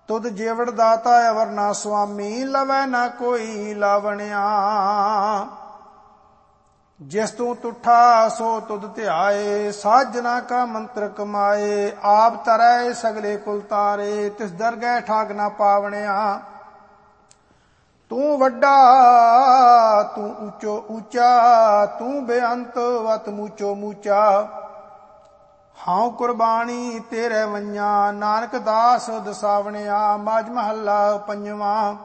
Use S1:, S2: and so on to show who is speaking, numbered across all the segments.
S1: ਤੁਧ ਜੀਵੜ ਦਾਤਾ ਅਵਰ ਨਾ ਸੁਆਮੀ, ਲਵੈ ਨਾ ਕੋਈ ਲਾਵਣਿਆ। ਜਿਸ ਤੂੰ ਤੁਠਾ ਸੋ ਤੁਧ ਧਿਆਏ, ਸਾਜਨਾ ਕਾ ਮੰਤਰ ਕਮਾਏ। ਆਪ ਤਰੈ ਸਗਲੇ ਕੁਲ ਤਾਰੇ, ਤਿਸ ਦਰਗਹਿ ਠਾਕ ਨਾ ਪਾਵਣਿਆ। ਤੂੰ ਵੱਡਾ ਤੂੰ ਉੱਚੋ ਉੱਚਾ, ਤੂੰ ਬੇਅੰਤ ਵਤ ਮੂਚੋ ਮੂਚਾ। ਹਾਂ ਕੁਰਬਾਨੀ ਤੇਰੇ ਵੰਜਾ, ਨਾਨਕ ਦਾਸ ਦਸਾਵਣਿਆ। ਮਾਝ ਮਹੱਲਾ ਪੰਜਵਾਂ।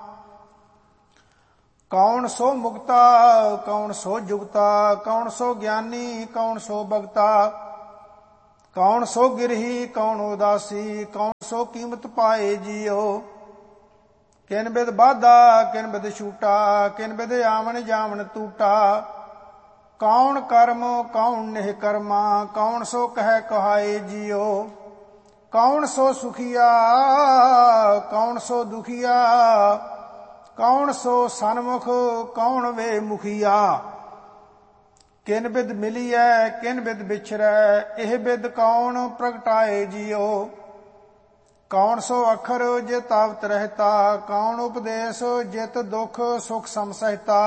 S1: ਕੌਣ ਸੋ ਮੁਕਤਾ ਕੌਣ ਸੋ ਜੁਗਤਾ, ਕੌਣ ਸੋ ਗਿਆਨੀ ਕੌਣ ਸੋ ਭਗਤਾ। ਕੌਣ ਸੋ ਗਿਰਹੀ ਕੌਣ ਉਦਾਸੀ, ਕੌਣ ਸੋ ਕੀਮਤ ਪਾਏ ਜੀਓ। ਕਿਨ ਬਿਦ ਬਾਧਾ ਕਿਨ ਬਿਦ ਛੂਟਾ, ਕਿਨ ਬਿਦ ਆਵਣ ਜਾਵਣ ਟੂਟਾ। ਕੌਣ ਕਰਮ ਕੌਣ ਨਿਹ ਕਰਮਾ, ਕੌਣ ਸੋ ਕਹਿ ਕਹਾਏ ਜੀਓ। ਕੌਣ ਸੋ ਸੁਖੀਆ ਕੌਣ ਸੋ ਦੁਖੀਆ, ਕੌਣ ਸੋ ਸਨਮੁਖ ਕੌਣ ਵੇ ਮੁਖੀਆ। ਕਿਨ ਬਿਦ ਮਿਲੀਐ ਕਿਨ ਬਿਦ ਵਿਛਰੈ, ਇਹ ਬਿਦ ਕੌਣ ਪ੍ਰਗਟਾਏ ਜੀਓ। ਕੌਣ ਸੋ ਅਖਰ ਜਿਤ ਆਵਤ ਰਹਿਤਾ, ਕੌਣ ਉਪਦੇਸ਼ ਜਿਤ ਦੁਖ ਸੁਖ ਸਮਸਹਿਤਾ।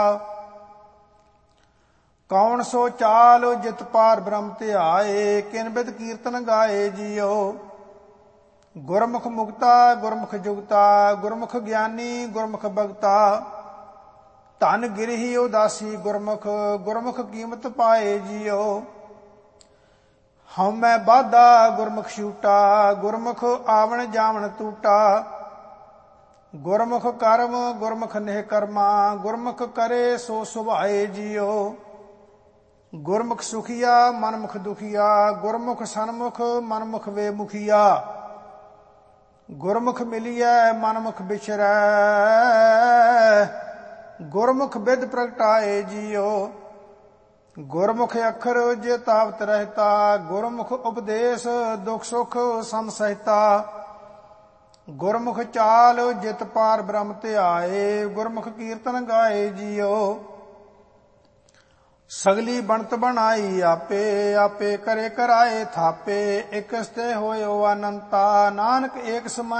S1: ਕੌਣ ਸੋ ਚਾਲ ਜਿਤ ਪਾਰ ਬ੍ਰਹਮ ਧਿਆਏ, ਕਿਨ ਬਿਦ ਕੀਰਤਨ ਗਾਏ ਜੀਓ। ਗੁਰਮੁਖ ਮੁਕਤਾ ਗੁਰਮੁਖ ਜੁਗਤਾ, ਗੁਰਮੁਖ ਗਿਆਨੀ ਗੁਰਮੁਖ ਭਗਤਾ। ਧਨ ਗਿਰਹੀ ਉਦਾਸੀ ਗੁਰਮੁਖ, ਗੁਰਮੁਖ ਕੀਮਤ ਪਾਏ ਜੀਓ। ਹਉਮੈ ਬਾਧਾ ਗੁਰਮੁਖ ਛੂਟਾ, ਗੁਰਮੁਖ ਆਵਣ ਜਾਵਣ ਟੂਟਾ। ਗੁਰਮੁਖ ਕਰਮ ਗੁਰਮੁਖ ਨਿਹ ਕਰਮਾ, ਗੁਰਮੁਖ ਕਰੇ ਸੋ ਸੁਭਾਏ ਜੀਓ। ਗੁਰਮੁਖ ਸੁਖੀਆ ਮਨਮੁਖ ਦੁਖੀਆ, ਗੁਰਮੁਖ ਸਨਮੁਖ ਮਨਮੁਖ ਵੇ ਮੁਖੀਆ। ਗੁਰਮੁਖ ਮਿਲੀਐ ਮਨਮੁਖ ਵਿਛਰੈ, ਗੁਰਮੁਖ ਬਿਦ ਪ੍ਰਗਟਾਏ ਜੀਓ। ਗੁਰਮੁਖ ਅੱਖਰ ਜਿਤ ਆਵਤ ਰਹਿਤਾ, ਗੁਰਮੁਖ ਉਪਦੇਸ਼ ਦੁਖ ਸੁਖ ਸਮਸਹਿਤਾ। ਗੁਰਮੁਖ ਚਾਲ ਜਿਤ ਪਾਰ ਬ੍ਰਹਮ ਧਿਆਏ, ਗੁਰਮੁਖ ਕੀਰਤਨ ਗਾਏ ਜੀਓ। ਸਗਲੀ ਬਣਤ ਬਣਾਈ ਆਪੇ, ਆਪੇ ਕਰੇ ਕਰਾਏ ਥਾਪੇ। ਇਕ ਸਤੇ ਹੋਇਓ ਅਨੰਤਾ, ਨਾਨਕ ਏਕ ਸਮਾਇ